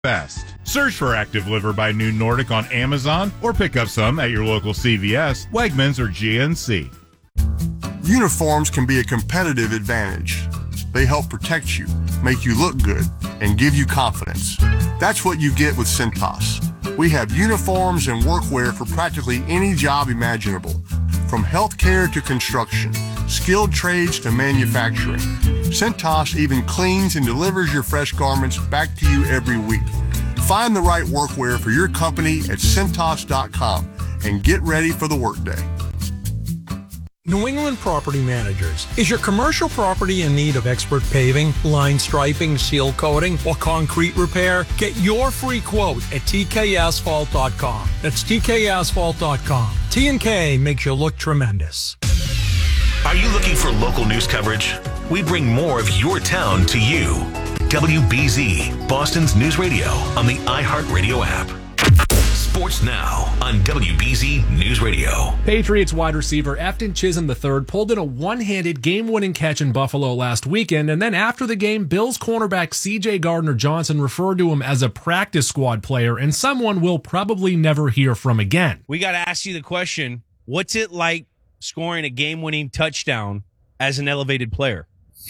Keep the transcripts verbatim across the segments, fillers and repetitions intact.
Best. Search for Active Liver by New Nordic on Amazon or pick up some at your local C V S, Wegmans, or G N C. Uniforms can be a competitive advantage. They help protect you, make you look good, and give you confidence. That's what you get with Cintas. We have uniforms and workwear for practically any job imaginable, from healthcare to construction, skilled trades to manufacturing. Cintas even cleans and delivers your fresh garments back to you every week. Find the right workwear for your company at Cintas dot com and get ready for the workday. New England Property Managers. Is your commercial property in need of expert paving, line striping, seal coating, or concrete repair? Get your free quote at T K asphalt dot com. That's T K asphalt dot com. T and K makes you look tremendous. Are you looking for local news coverage? We bring more of your town to you. W B Z, Boston's news radio on the iHeartRadio app. Sports now on W B Z News Radio. Patriots wide receiver Efton Chisholm the third pulled in a one-handed game-winning catch in Buffalo last weekend, and then after the game, Bills cornerback C J Gardner-Johnson referred to him as a practice squad player and someone we'll probably never hear from again. We got to ask you the question, what's it like scoring a game-winning touchdown as an elevated player?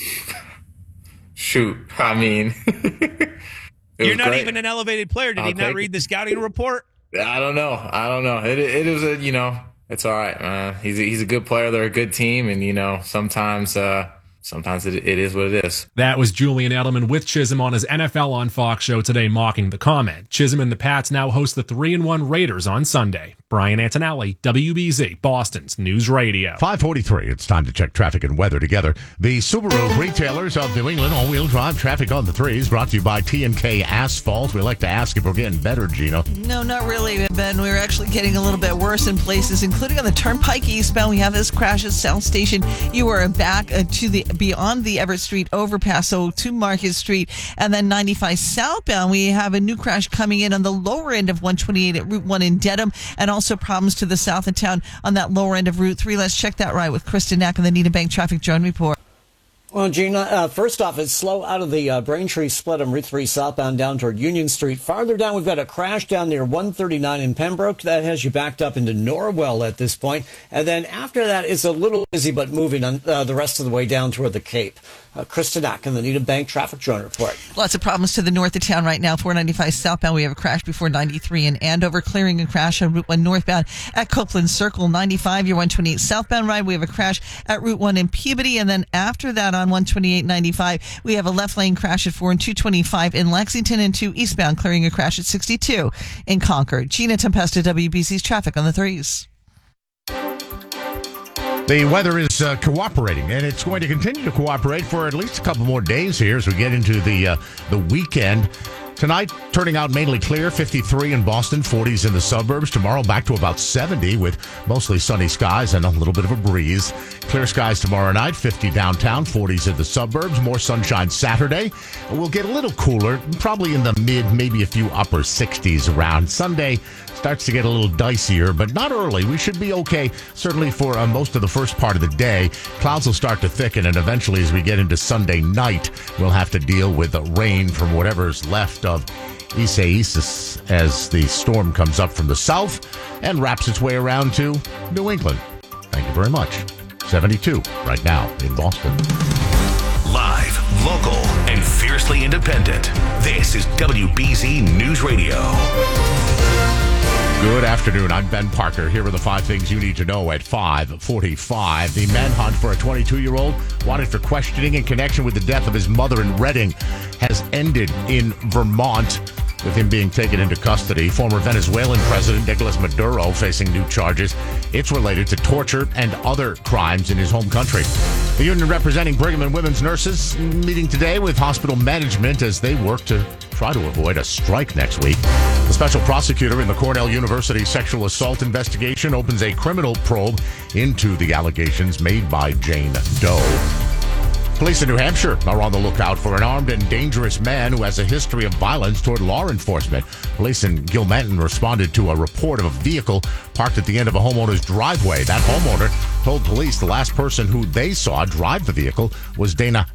Shoot, I mean... You're not great. even an elevated player. Did I'll he not read it. the scouting report? I don't know. I don't know. It it is a, you know, it's all right, man. He's a, he's a good player. They're a good team. And, you know, sometimes, uh, sometimes it, it is what it is. That was Julian Edelman with Chisholm on his N F L on Fox show today, mocking the comment. Chisholm and the Pats now host the three and one Raiders on Sunday. Brian Antonelli, W B Z, Boston's News Radio. five forty-three, it's time to check traffic and weather together. The Subaru retailers of New England, all-wheel drive traffic on the threes, brought to you by T and K Asphalt. We like to ask if we're getting better, Gino. No, not really, Ben. We're actually getting a little bit worse in places, including on the Turnpike eastbound. We have this crash at South Station. You are back uh, to the beyond the Everett Street overpass, so to Market Street, and then ninety-five southbound. We have a new crash coming in on the lower end of one twenty-eight at Route one in Dedham, and also problems to the south of town on that lower end of Route three. Let's check that right with Kristen Knack on the Needham Bank Traffic Drone Report. Well, Gina, uh, first off, it's slow out of the uh, Braintree split on Route three southbound down toward Union Street. Farther down, we've got a crash down near one thirty-nine in Pembroke. That has you backed up into Norwell at this point. And then after that, it's a little busy, but moving on uh, the rest of the way down toward the Cape. Uh, Kristen Knack in the Needham Bank Traffic Drone Report. Lots of problems to the north of town right now. four ninety-five southbound, we have a crash before ninety-three in Andover, clearing a crash on Route one northbound at Copeland Circle. ninety-five, your one twenty-eight southbound ride, we have a crash at Route one in Peabody. And then after that on one twenty-eight ninety-five, we have a left lane crash at four and two twenty-five in Lexington, and two eastbound, clearing a crash at sixty-two in Concord. Gina Tempesta, W B C's traffic on the threes. The weather is uh, cooperating, and it's going to continue to cooperate for at least a couple more days here as we get into the uh, the weekend. Tonight, turning out mainly clear, fifty-three in Boston, forties in the suburbs. Tomorrow, back to about seventy with mostly sunny skies and a little bit of a breeze. Clear skies tomorrow night, fifty downtown, forties in the suburbs. More sunshine Saturday. We'll get a little cooler, probably in the mid, maybe a few upper sixties around. Sunday starts to get a little dicier, but not early. We should be okay, certainly for uh, most of the first part of the day. Clouds will start to thicken, and eventually as we get into Sunday night, we'll have to deal with the rain from whatever's left of Isaias as the storm comes up from the south and wraps its way around to New England. Thank you very much. seventy-two right now in Boston. Live, local, and fiercely independent. This is W B Z News Radio. Good afternoon. I'm Ben Parker. Here are the five things you need to know at five forty-five. The manhunt for a twenty-two-year-old wanted for questioning in connection with the death of his mother in Reading has ended in Vermont, with him being taken into custody. Former Venezuelan President Nicolas Maduro facing new charges. It's related to torture and other crimes in his home country. The union representing Brigham and Women's nurses meeting today with hospital management as they work to try to avoid a strike next week. The special prosecutor in the Cornell University sexual assault investigation opens a criminal probe into the allegations made by Jane Doe. Police in New Hampshire are on the lookout for an armed and dangerous man who has a history of violence toward law enforcement. Police in Gilmanton responded to a report of a vehicle parked at the end of a homeowner's driveway. That homeowner told police the last person who they saw drive the vehicle was Dana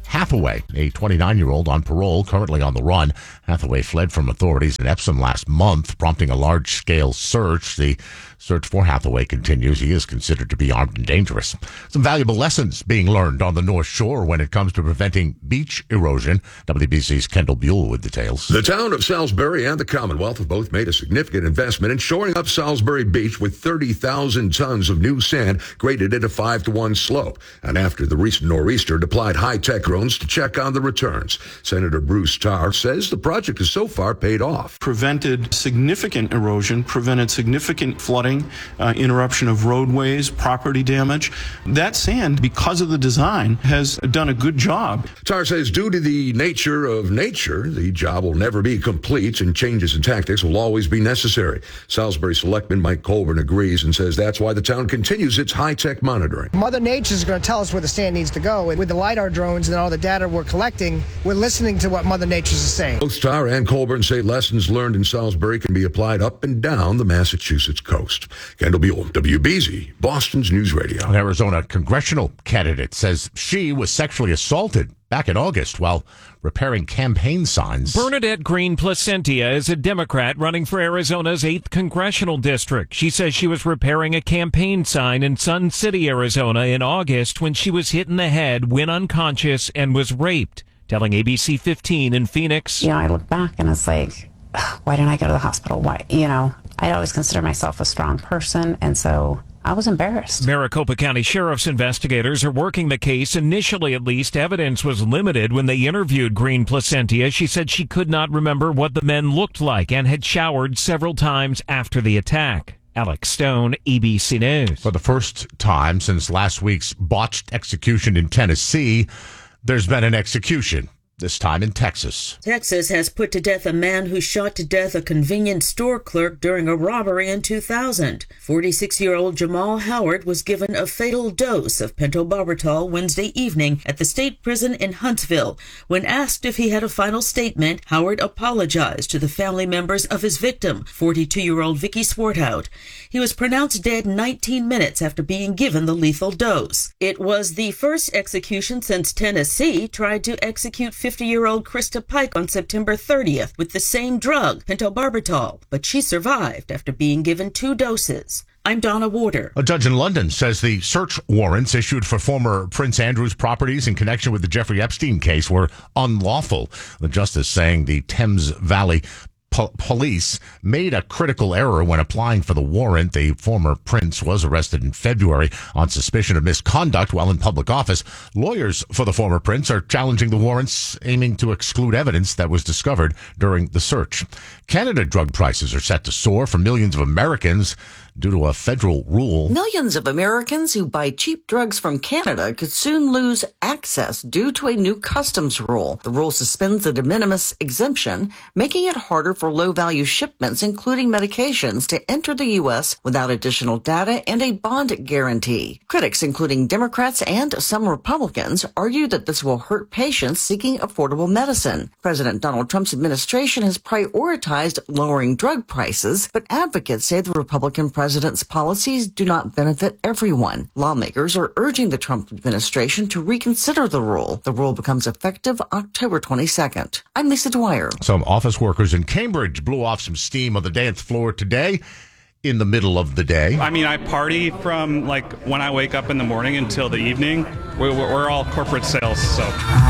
Hathaway, a twenty-nine-year-old on parole, currently on the run. Hathaway fled from authorities in Epsom last month, prompting a large-scale search. The search for Hathaway continues. He is considered to be armed and dangerous. Some valuable lessons being learned on the North Shore when it comes to preventing beach erosion. W B C's Kendall Buell with details. The town of Salisbury and the Commonwealth have both made a significant investment in shoring up Salisbury Beach with thirty thousand tons of new sand graded at a five to one slope. And after the recent nor'easter deployed high-tech drones to check on the returns. Senator Bruce Tarr says the project has so far paid off. Prevented significant erosion, prevented significant flooding, uh, interruption of roadways, property damage. That sand, because of the design, has done a good job. Tarr says due to the nature of nature, the job will never be complete and changes in tactics will always be necessary. Salisbury Selectman Mike Colburn agrees and says that's why the town continues its high-tech monitoring. Mother Nature is going to tell us where the sand needs to go. With the LiDAR drones and all the data we're collecting, we're listening to what Mother Nature is saying. Both Tarr and Colburn say lessons learned in Salisbury can be applied up and down the Massachusetts coast. Kendall Buell, W B Z, Boston's News Radio. An Arizona congressional candidate says she was sexually assaulted back in August while repairing campaign signs. Bernadette Green Placentia is a Democrat running for Arizona's eighth congressional district. She says she was repairing a campaign sign in Sun City, Arizona in August when she was hit in the head, went unconscious, and was raped. Telling A B C fifteen in Phoenix. You know, I look back and it's like, why didn't I go to the hospital? Why? You know, I always consider myself a strong person, and so I was embarrassed. Maricopa County Sheriff's investigators are working the case. Initially, at least, evidence was limited when they interviewed Green Placentia. She said she could not remember what the men looked like and had showered several times after the attack. Alex Stone, A B C News. For the first time since last week's botched execution in Tennessee, there's been an execution. This time in Texas. Texas has put to death a man who shot to death a convenience store clerk during a robbery in two thousand. forty-six-year-old Jamal Howard was given a fatal dose of pentobarbital Wednesday evening at the state prison in Huntsville. When asked if he had a final statement, Howard apologized to the family members of his victim, forty-two-year-old Vicky Swarthout. He was pronounced dead nineteen minutes after being given the lethal dose. It was the first execution since Tennessee tried to execute fifty-year-old Krista Pike on September thirtieth with the same drug, pentobarbital, but she survived after being given two doses. I'm Donna Warder. A judge in London says the search warrants issued for former Prince Andrew's properties in connection with the Jeffrey Epstein case were unlawful. The justice saying the Thames Valley Po- police made a critical error when applying for the warrant. The former prince was arrested in February on suspicion of misconduct while in public office. Lawyers for the former prince are challenging the warrants, aiming to exclude evidence that was discovered during the search. Canada drug prices are set to soar for millions of Americans due to a federal rule. Millions of Americans who buy cheap drugs from Canada could soon lose access due to a new customs rule. The rule suspends the de minimis exemption, making it harder for low-value shipments, including medications, to enter the U S without additional data and a bond guarantee. Critics, including Democrats and some Republicans, argue that this will hurt patients seeking affordable medicine. President Donald Trump's administration has prioritized lowering drug prices, but advocates say the Republican president president's policies do not benefit everyone. Lawmakers are urging the Trump administration to reconsider the rule. The rule becomes effective October twenty-second. I'm Lisa Dwyer. Some office workers in Cambridge blew off some steam on the dance floor today in the middle of the day. I mean, I party from like when I wake up in the morning until the evening. We're, we're all corporate sales, so...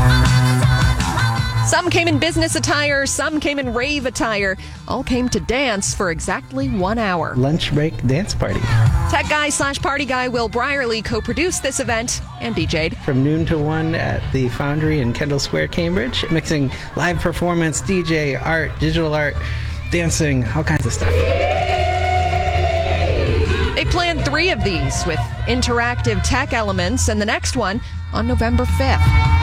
Some came in business attire, some came in rave attire. All came to dance for exactly one hour. Lunch break dance party. Tech guy slash party guy Will Brierly co-produced this event and D J'd. From noon to one at the Foundry in Kendall Square, Cambridge, mixing live performance, D J, art, digital art, dancing, all kinds of stuff. They planned three of these with interactive tech elements, and the next one on November fifth.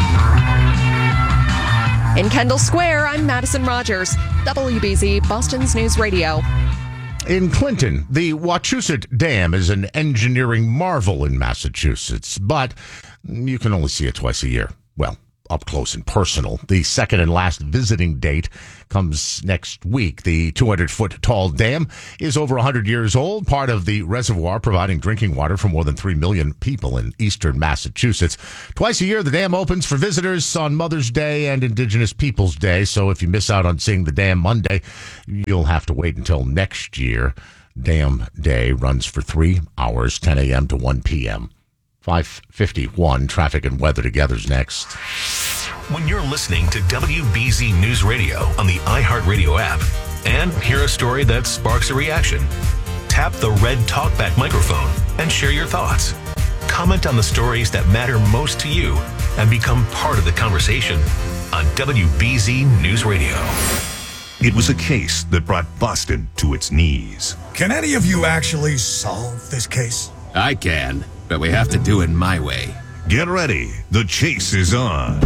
In Kendall Square, I'm Madison Rogers, W B Z, Boston's News Radio. In Clinton, the Wachusett Dam is an engineering marvel in Massachusetts, but you can only see it twice a year. Well, up close and personal. The second and last visiting date comes next week. The two hundred foot tall dam is over one hundred years old, part of the reservoir providing drinking water for more than three million people in eastern Massachusetts. Twice a year, the dam opens for visitors on Mother's Day and Indigenous Peoples Day. So if you miss out on seeing the dam Monday, you'll have to wait until next year. Dam Day runs for three hours, ten a.m. to one p.m. five fifty-one, traffic and weather together's next. When you're listening to W B Z News Radio on the iHeartRadio app and hear a story that sparks a reaction, tap the red TalkBack microphone and share your thoughts. Comment on the stories that matter most to you and become part of the conversation on W B Z News Radio. It was a case that brought Boston to its knees. Can any of you actually solve this case? I can, but we have to do it my way. Get ready. The chase is on.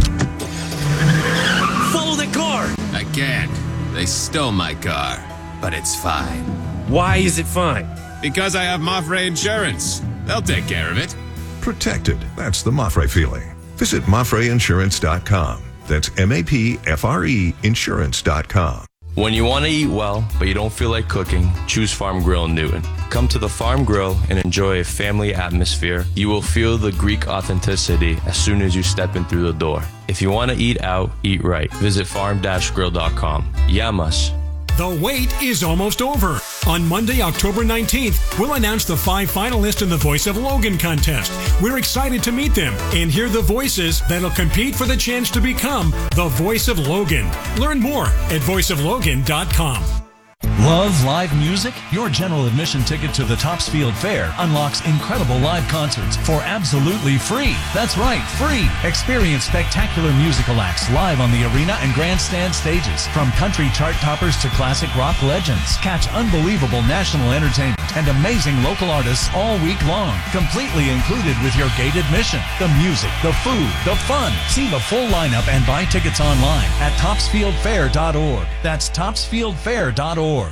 Follow the car! I can't. They stole my car, but it's fine. Why is it fine? Because I have Mafre Insurance. They'll take care of it. Protected. That's the Mafre feeling. Visit Mafre Insurance dot com. That's M A P F R E Insurance dot com. When you want to eat well, but you don't feel like cooking, choose Farm Grill in Newton. Come to the Farm Grill and enjoy a family atmosphere. You will feel the Greek authenticity as soon as you step in through the door. If you want to eat out, eat right. Visit farm dash grill dot com. Yamas. The wait is almost over. On Monday, October nineteenth, we'll announce the five finalists in the Voice of Logan contest. We're excited to meet them and hear the voices that'll compete for the chance to become the Voice of Logan. Learn more at voice of logan dot com. Love live music? Your general admission ticket to the Topsfield Fair unlocks incredible live concerts for absolutely free. That's right, free. Experience spectacular musical acts live on the arena and grandstand stages. From country chart toppers to classic rock legends. Catch unbelievable national entertainment and amazing local artists all week long. Completely included with your gate admission. The music, the food, the fun. See the full lineup and buy tickets online at topsfield fair dot org. That's topsfield fair dot org.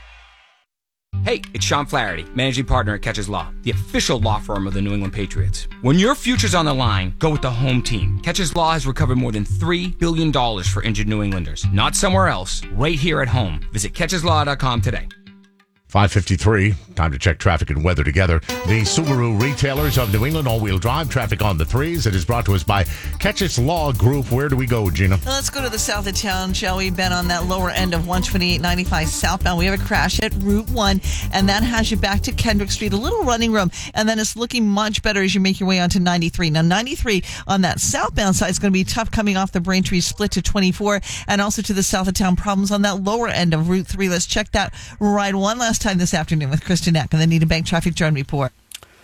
Hey, it's Sean Flaherty, managing partner at Catches Law, the official law firm of the New England Patriots. When your future's on the line, go with the home team. Catches Law has recovered more than three billion dollars for injured New Englanders. Not somewhere else, right here at home. Visit catches law dot com today. five fifty-three, time to check traffic and weather together. The Subaru retailers of New England all-wheel drive traffic on the threes. It is brought to us by Catches Law Group. Where do we go, Gina? Well, let's go to the south of town, shall we? Ben, on that lower end of one twenty-eight ninety-five southbound, we have a crash at Route one, and that has you back to Kendrick Street, a little running room, and then it's looking much better as you make your way onto ninety-three. Now, ninety-three on that southbound side is going to be tough coming off the Braintree split to twenty-four, and also to the south of town, problems on that lower end of Route three. Let's check that ride one last time this afternoon with Kristen Eck and the Needham Bank Traffic Drone Report.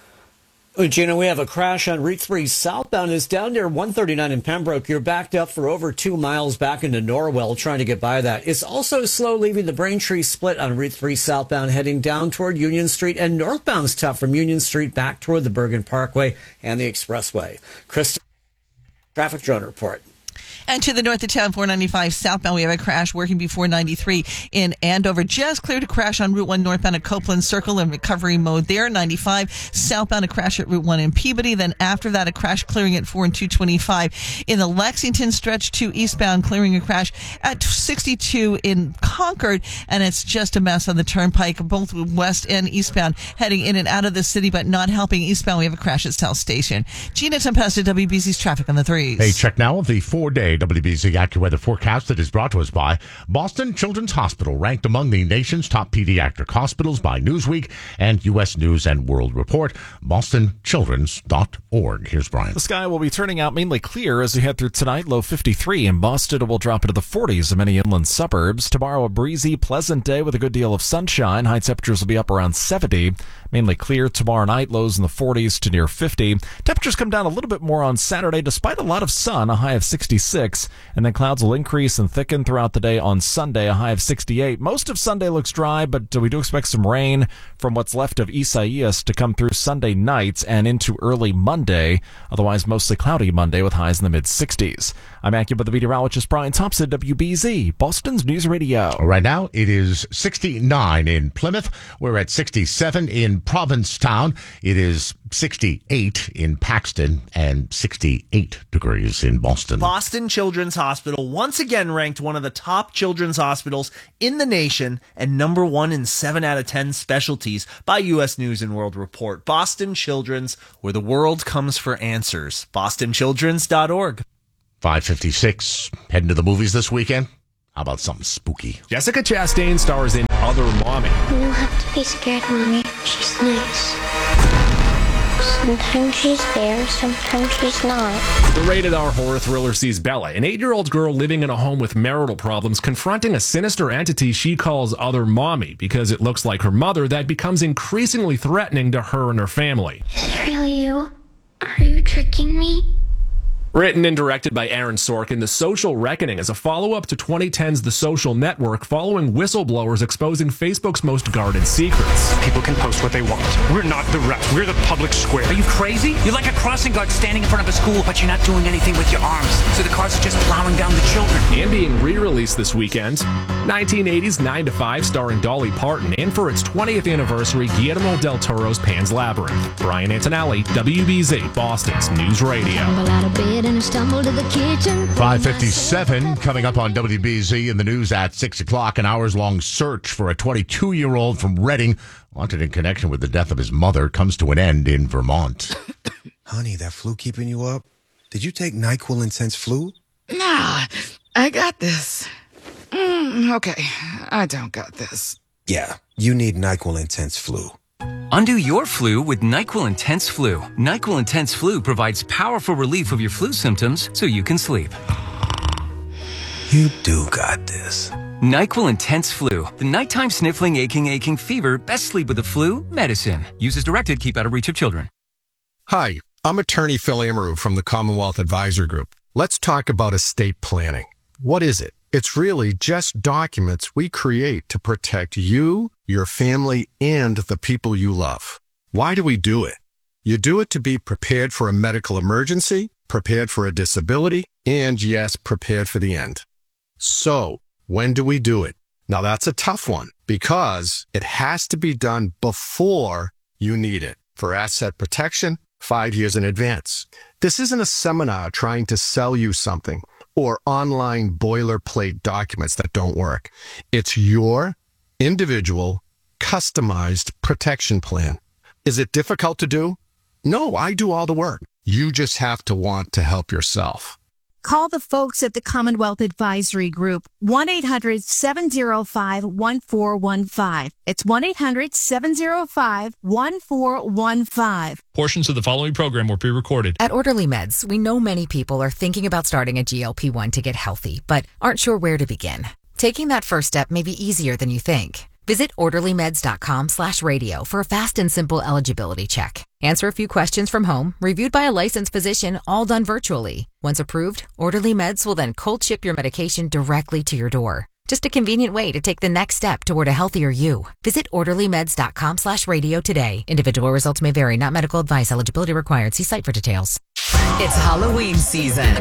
Gina, we have a crash on Route three southbound. It's down near one thirty-nine in Pembroke. You're backed up for over two miles back into Norwell trying to get by that. It's also slow leaving the Braintree split on Route three southbound heading down toward Union Street, and northbound's tough from Union Street back toward the Bergen Parkway and the Expressway. Kristen, Traffic Drone Report. And to the north of town, four ninety-five southbound, we have a crash working before ninety-three in Andover. Just cleared a crash on Route one northbound at Copeland Circle in recovery mode there. ninety-five southbound, a crash at Route one in Peabody. Then after that, a crash clearing at four and two twenty-five in the Lexington stretch to eastbound, clearing a crash at sixty-two in Concord. And it's just a mess on the turnpike, both west and eastbound, heading in and out of the city, but not helping eastbound. We have a crash at South Station. Gina Tempesta, W B C's traffic on the threes. Hey, check now of the four-day W B C AccuWeather forecast that is brought to us by Boston Children's Hospital, ranked among the nation's top pediatric hospitals by Newsweek and U S News and World Report. boston children's dot org. Here's Brian. The sky will be turning out mainly clear as we head through tonight. Low fifty-three in Boston. It will drop into the forties in many inland suburbs. Tomorrow, a breezy, pleasant day with a good deal of sunshine. High temperatures will be up around seventy. Mainly clear tomorrow night. Lows in the forties to near fifty. Temperatures come down a little bit more on Saturday, despite a lot of sun. A high of sixty-six. sixty-six, and then clouds will increase and thicken throughout the day on Sunday, a high of sixty-eight. Most of Sunday looks dry, but we do expect some rain from what's left of Isaias to come through Sunday night and into early Monday. Otherwise, mostly cloudy Monday with highs in the mid-sixties. I'm meteorologist Brian Thompson, W B Z, Boston's News Radio. Right now, it is sixty-nine in Plymouth. We're at sixty-seven in Provincetown. It is sixty-eight in Paxton and sixty-eight degrees in Boston. Boston Children's Hospital once again ranked one of the top children's hospitals in the nation and number one in seven out of ten specialties by U S News and World Report. Boston Children's, where the world comes for answers. boston children's dot org. five fifty-six. Heading to the movies this weekend? How about something spooky? Jessica Chastain stars in Other Mommy. You don't have to be scared, Mommy. She's nice. Sometimes she's there, sometimes she's not. The rated R horror thriller sees Bella, an eight-year-old girl living in a home with marital problems, confronting a sinister entity she calls Other Mommy because it looks like her mother that becomes increasingly threatening to her and her family. Is it really you? Are you tricking me? Written and directed by Aaron Sorkin, The Social Reckoning is a follow-up to twenty ten's The Social Network, following whistleblowers exposing Facebook's most guarded secrets. People can post what they want. We're not the rest. We're the public square. Are you crazy? You're like a crossing guard standing in front of a school, but you're not doing anything with your arms. So the cars are just plowing down the children. And being re-released this weekend, nineteen eighties nine to five starring Dolly Parton, and for its twentieth anniversary, Guillermo del Toro's Pan's Labyrinth. Brian Antonelli, W B Z, Boston's News Radio. five fifty-seven coming up on W B Z in the news at six o'clock. An hours-long search for a twenty-two-year-old from Reading wanted in connection with the death of his mother comes to an end in Vermont. Honey, that flu keeping you up? Did you take NyQuil Intense Flu? Nah, I got this. Mm, okay, I don't got this. Yeah, you need NyQuil Intense Flu. Undo your flu with NyQuil Intense Flu. NyQuil Intense Flu provides powerful relief of your flu symptoms so you can sleep. You do got this. NyQuil Intense Flu. The nighttime sniffling, aching, aching fever. Best sleep with the flu medicine. Use as directed. Keep out of reach of children. Hi, I'm attorney Phil Amaru from the Commonwealth Advisor Group. Let's talk about estate planning. What is it? It's really just documents we create to protect you, your family, and the people you love. Why do we do it? You do it to be prepared for a medical emergency, prepared for a disability, and yes, prepared for the end. So, when do we do it? Now that's a tough one because it has to be done before you need it. For asset protection, five years in advance. This isn't a seminar trying to sell you something or online boilerplate documents that don't work. It's your individual, customized protection plan. Is it difficult to do? No, I do all the work. You just have to want to help yourself. Call the folks at the Commonwealth Advisory Group, one eight hundred seven oh five one four one five. It's one eight hundred seven oh five one four one five. Portions of the following program were pre-recorded. At Orderly Meds, we know many people are thinking about starting a G L P one to get healthy, but aren't sure where to begin. Taking that first step may be easier than you think. Visit orderlymeds.com slash radio for a fast and simple eligibility check. Answer a few questions from home, reviewed by a licensed physician, all done virtually. Once approved, Orderly Meds will then cold ship your medication directly to your door. Just a convenient way to take the next step toward a healthier you. Visit orderlymeds.com slash radio today. Individual results may vary, not medical advice. Eligibility required. See site for details. It's Halloween season.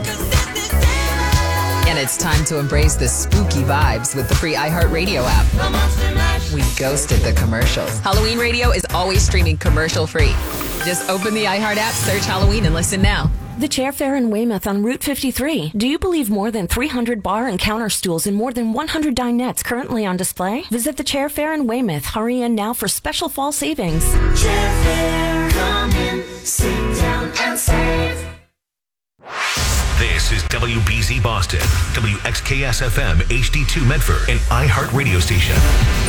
And it's time to embrace the spooky vibes with the free iHeartRadio app. We ghosted the commercials. Halloween Radio is always streaming commercial free. Just open the iHeart app, search Halloween, and listen now. The Chair Fair in Weymouth on Route fifty-three. Do you believe more than three hundred bar and counter stools and more than one hundred dinettes currently on display? Visit the Chair Fair in Weymouth. Hurry in now for special fall savings. Chair Fair, come in, sit down and save. This is W B Z Boston, W X K S F M H D two Medford, and iHeart Radio Station.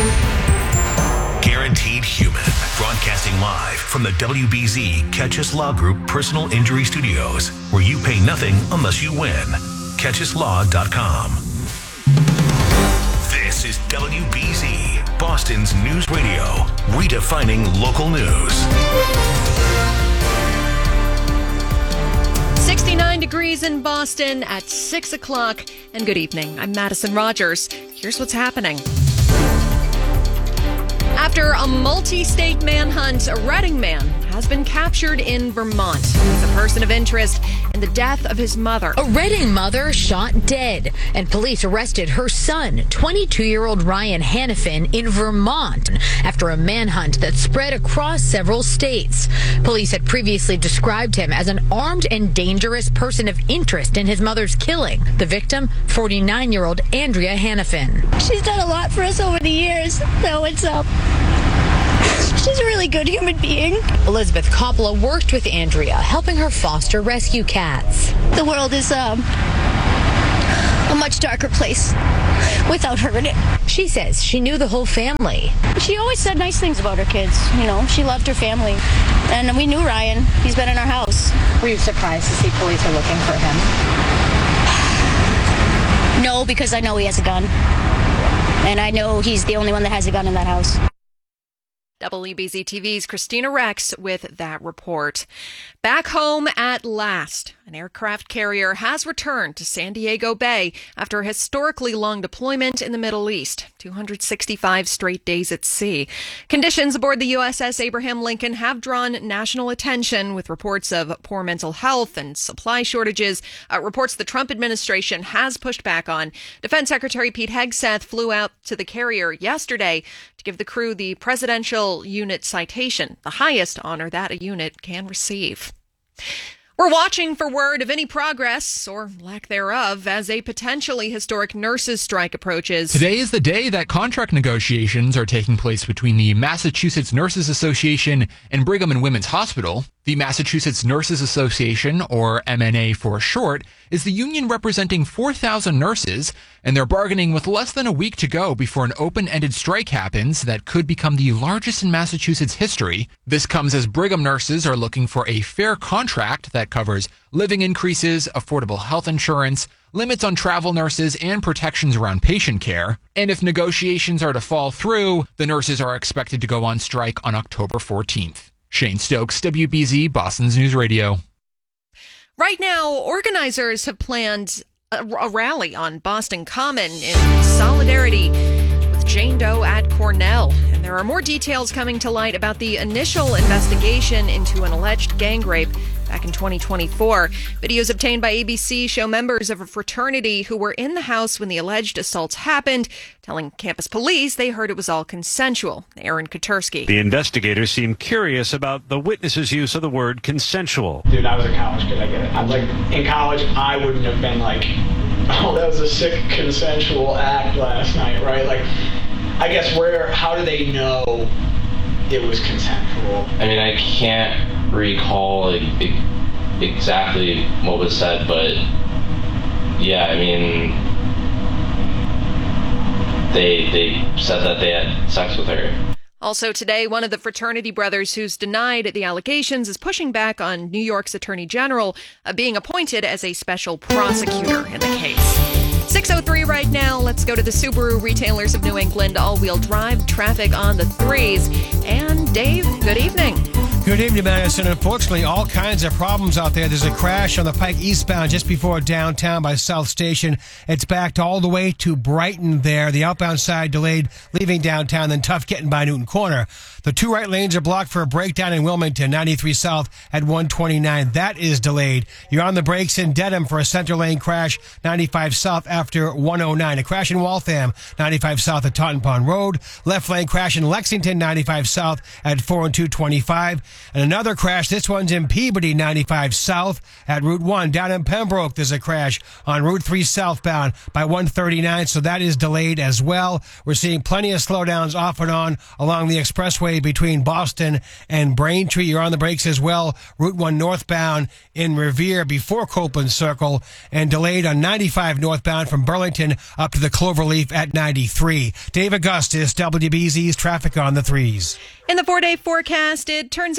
Guaranteed Human, broadcasting live from the W B Z Catch Us Law Group Personal Injury Studios, where you pay nothing unless you win. catch us law dot com. This is W B Z, Boston's News Radio, redefining local news. six sixty-nine degrees in Boston at six o'clock. And good evening. I'm Madison Rogers. Here's what's happening. After a multi-state manhunt, a Reading man has been captured in Vermont. He's a person of interest in the death of his mother. A Reading mother shot dead, and police arrested her son, twenty-two-year-old Ryan Hannafin, in Vermont after a manhunt that spread across several states. Police had previously described him as an armed and dangerous person of interest in his mother's killing. The victim, forty-nine-year-old Andrea Hannafin. She's done a lot for us over the years, so it's up. She's a really good human being. Elizabeth Coppola worked with Andrea, helping her foster rescue cats. The world is um, a much darker place without her in it. She says she knew the whole family. She always said nice things about her kids. You know, she loved her family. And we knew Ryan. He's been in our house. Were you surprised to see police are looking for him? No, because I know he has a gun. And I know he's the only one that has a gun in that house. W B Z T V's Christina Rex with that report. Back home at last. An aircraft carrier has returned to San Diego Bay after a historically long deployment in the Middle East. two hundred sixty-five straight days at sea. Conditions aboard the U S S Abraham Lincoln have drawn national attention with reports of poor mental health and supply shortages. Uh, reports the Trump administration has pushed back on. Defense Secretary Pete Hegseth flew out to the carrier yesterday to give the crew the Presidential Unit Citation, the highest honor that a unit can receive. We're watching for word of any progress, or lack thereof, as a potentially historic nurses' strike approaches. Today is the day that contract negotiations are taking place between the Massachusetts Nurses Association and Brigham and Women's Hospital. The Massachusetts Nurses Association, or M N A for short, is the union representing four thousand nurses, and they're bargaining with less than a week to go before an open-ended strike happens that could become the largest in Massachusetts history. This comes as Brigham nurses are looking for a fair contract that covers living increases, affordable health insurance, limits on travel nurses, and protections around patient care. And if negotiations are to fall through, the nurses are expected to go on strike on October fourteenth. Shane Stokes, W B Z, Boston's News Radio. Right now, organizers have planned a, a rally on Boston Common in solidarity with Jane Doe at Cornell. And there are more details coming to light about the initial investigation into an alleged gang rape back in twenty twenty-four. Videos obtained by A B C show members of a fraternity who were in the house when the alleged assaults happened, telling campus police they heard it was all consensual. Aaron Katursky. The investigators seem curious about the witnesses' use of the word consensual. Dude, I was a college kid. I get it. I'm like, in college, I wouldn't have been like, oh, that was a sick consensual act last night, right? Like, I guess where, how do they know it was consensual? I mean, I can't recall like, exactly what was said, but yeah, I mean, they they said that they had sex with her. Also today, one of the fraternity brothers who's denied the allegations is pushing back on New York's Attorney General uh, being appointed as a special prosecutor in the case. six oh three right now. Let's go to the Subaru Retailers of New England all-wheel drive traffic on the threes. And Dave, good evening. Good evening, Madison. Unfortunately, all kinds of problems out there. There's a crash on the Pike eastbound just before downtown by South Station. It's backed all the way to Brighton there. The outbound side delayed leaving downtown, then tough getting by Newton Corner. The two right lanes are blocked for a breakdown in Wilmington, ninety-three south at one twenty-nine. That is delayed. You're on the brakes in Dedham for a center lane crash, ninety-five south after one oh nine. A crash in Waltham, ninety-five south at Taunton Pond Road. Left lane crash in Lexington, ninety-five south at four and two twenty-five. And another crash, this one's in Peabody, ninety-five south at Route one. Down in Pembroke, there's a crash on Route three southbound by one thirty-nine, so that is delayed as well. We're seeing plenty of slowdowns off and on along the expressway between Boston and Braintree. You're on the brakes as well. Route one northbound in Revere before Copeland Circle, and delayed on ninety-five northbound from Burlington up to the Cloverleaf at ninety-three. Dave Augustus, W B Z's traffic on the threes. In the four-day forecast, it turns out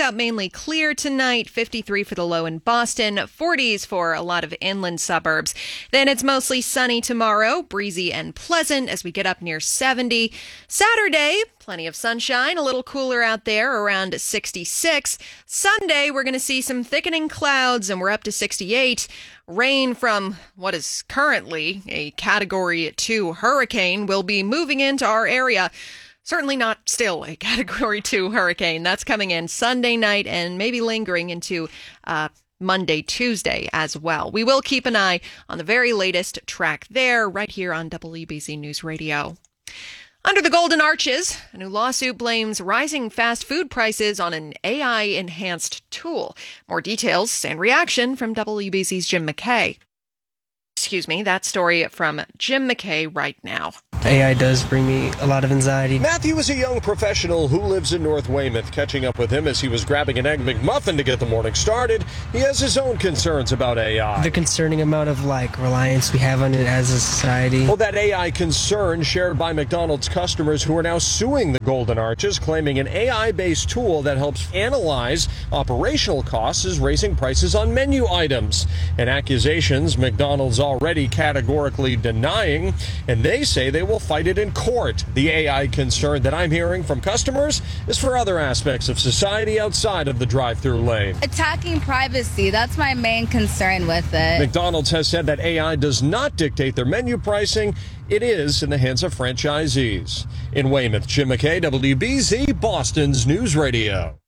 out mainly clear tonight, fifty-three for the low in Boston, forties for a lot of inland suburbs. Then it's mostly sunny tomorrow, breezy and pleasant as we get up near seventy. Saturday, plenty of sunshine, a little cooler out there, around sixty-six. Sunday, we're going to see some thickening clouds, and we're up to sixty-eight. Rain from what is currently a Category two hurricane will be moving into our area. Certainly not still a Category two hurricane. That's coming in Sunday night and maybe lingering into uh, Monday, Tuesday as well. We will keep an eye on the very latest track there right here on W B Z News Radio. Under the Golden Arches, a new lawsuit blames rising fast food prices on an A I-enhanced tool. More details and reaction from W B Z's Jim McKay. Excuse me, that story from Jim McKay right now. A I does bring me a lot of anxiety. Matthew is a young professional who lives in North Weymouth. Catching up with him as he was grabbing an Egg McMuffin to get the morning started, he has his own concerns about A I. The concerning amount of, like, reliance we have on it as a society. Well, that A I concern shared by McDonald's customers who are now suing the Golden Arches, claiming an A I-based tool that helps analyze operational costs is raising prices on menu items. And accusations McDonald's already categorically denying, and they say they will fight it in court. The A I concern that I'm hearing from customers is for other aspects of society outside of the drive-through lane. Attacking privacy, that's my main concern with it. McDonald's has said that A I does not dictate their menu pricing. It is in the hands of franchisees. In Weymouth, Jim McKay, W B Z, Boston's News Radio.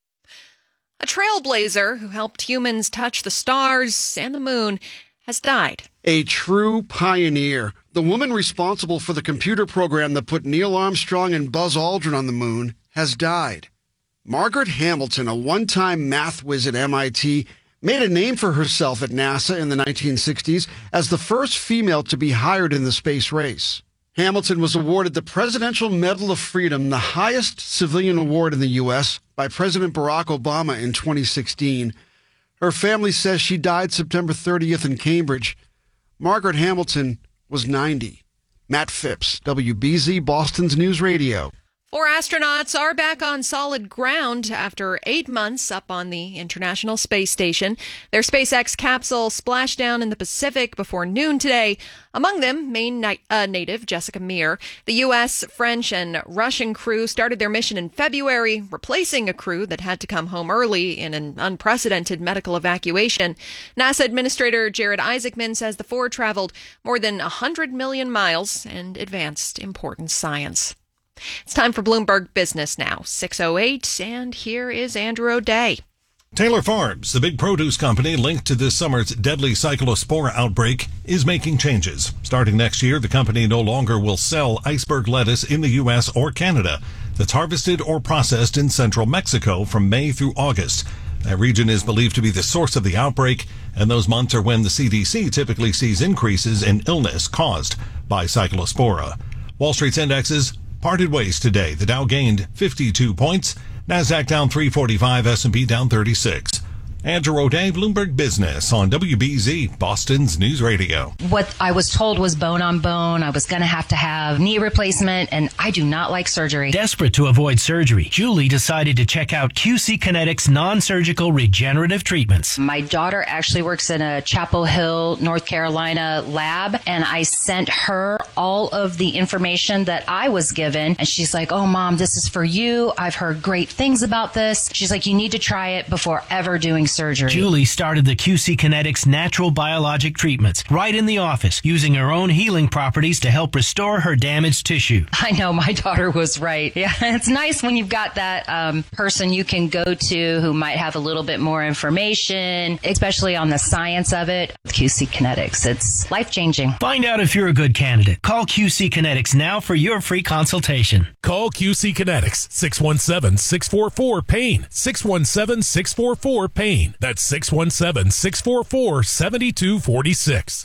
A trailblazer who helped humans touch the stars and the moon has died. A true pioneer. The woman responsible for the computer program that put Neil Armstrong and Buzz Aldrin on the moon has died. Margaret Hamilton, a one-time math whiz at M I T, made a name for herself at NASA in the nineteen sixties as the first female to be hired in the space race. Hamilton was awarded the Presidential Medal of Freedom, the highest civilian award in the U S, by President Barack Obama in twenty sixteen. Her family says she died September thirtieth in Cambridge. Margaret Hamilton was ninety. Matt Phipps, W B Z, Boston's News Radio. Four astronauts are back on solid ground after eight months up on the International Space Station. Their SpaceX capsule splashed down in the Pacific before noon today. Among them, Maine na- uh, native Jessica Meir. The U S, French, and Russian crew started their mission in February, replacing a crew that had to come home early in an unprecedented medical evacuation. NASA Administrator Jared Isaacman says the four traveled more than one hundred million miles and advanced important science. It's time for Bloomberg Business now, six oh eight, and here is Andrew O'Day. Taylor Farms, the big produce company linked to this summer's deadly cyclospora outbreak, is making changes. Starting next year, the company no longer will sell iceberg lettuce in the U S or Canada that's harvested or processed in central Mexico from May through August. That region is believed to be the source of the outbreak, and those months are when the C D C typically sees increases in illness caused by cyclospora. Wall Street's indexes parted ways today. The Dow gained fifty-two points, NASDAQ down three forty-five, S and P down thirty-six. Andrew O'Day, Bloomberg Business on W B Z, Boston's News Radio. What I was told was bone on bone. I was going to have to have knee replacement, and I do not like surgery. Desperate to avoid surgery, Julie decided to check out Q C Kinetics non-surgical regenerative treatments. My daughter actually works in a Chapel Hill, North Carolina lab, and I sent her all of the information that I was given, and she's like, "Oh, Mom, this is for you. I've heard great things about this." She's like, "You need to try it before ever doing surgery." Julie started the Q C Kinetics natural biologic treatments right in the office, using her own healing properties to help restore her damaged tissue. I know, my daughter was right. Yeah, it's nice when you've got that um, person you can go to who might have a little bit more information, especially on the science of it. Q C Kinetics, it's life-changing. Find out if you're a good candidate. Call Q C Kinetics now for your free consultation. Call Q C Kinetics, six one seven, six four four, PAIN, six one seven, six four four, PAIN. That's six one seven, six four four, seven two four six.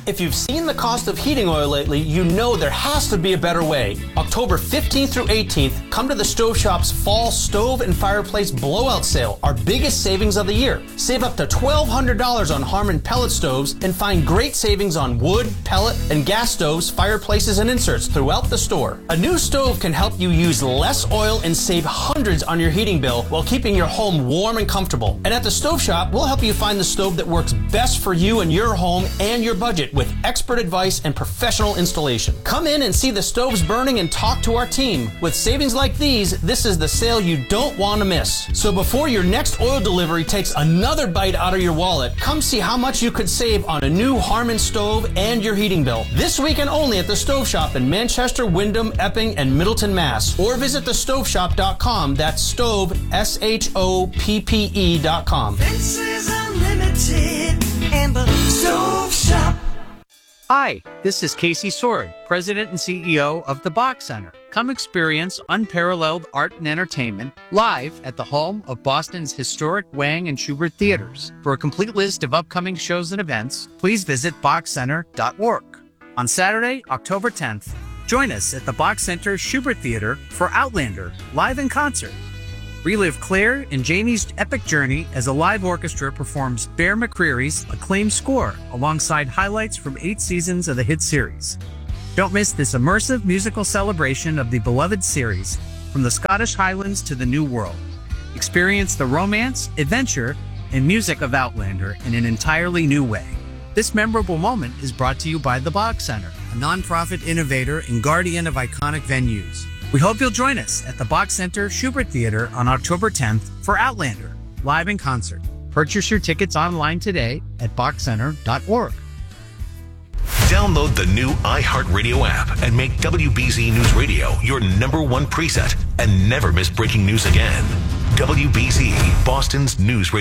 If you've seen the cost of heating oil lately, you know there has to be a better way. October fifteenth through eighteenth, come to the Stove Shop's Fall Stove and Fireplace Blowout Sale, our biggest savings of the year. Save up to twelve hundred dollars on Harmon pellet stoves and find great savings on wood, pellet, and gas stoves, fireplaces, and inserts throughout the store. A new stove can help you use less oil and save hundreds on your heating bill while keeping your home warm and comfortable. And at the Stove Shop, we'll help you find the stove that works best for you and your home and your budget with expert advice and professional installation. Come in and see the stoves burning and talk to our team. With savings like these, this is the sale you don't want to miss. So before your next oil delivery takes another bite out of your wallet, come see how much you could save on a new Harmon stove and your heating bill. This weekend only at the Stove Shop in Manchester, Wyndham, Epping, and Middleton, Mass. Or visit the stove shop dot com. That's stove, S H O P P E dot com. Fences Unlimited and the Stove Shop. Hi, this is Casey Sword, President and C E O of the Bach Center. Come experience unparalleled art and entertainment live at the home of Boston's historic Wang and Schubert theaters. For a complete list of upcoming shows and events, please visit bach center dot org. On Saturday, October tenth, join us at the Bach Center Schubert Theater for Outlander, live in concert. Relive Claire and Jamie's epic journey as a live orchestra performs Bear McCreary's acclaimed score alongside highlights from eight seasons of the hit series. Don't miss this immersive musical celebration of the beloved series from the Scottish Highlands to the New World. Experience the romance, adventure, and music of Outlander in an entirely new way. This memorable moment is brought to you by the Bach Center, a nonprofit innovator and guardian of iconic venues. We hope you'll join us at the Bach Center Schubert Theater on October tenth for Outlander, live in concert. Purchase your tickets online today at bach center dot org. Download the new iHeartRadio app and make W B Z News Radio your number one preset and never miss breaking news again. W B Z, Boston's news radio.